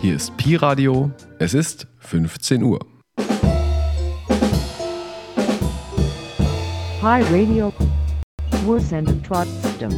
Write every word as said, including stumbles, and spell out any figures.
Hier ist Pi Radio. Es ist fünfzehn Uhr. Pi Radio. Wir senden trotzdem.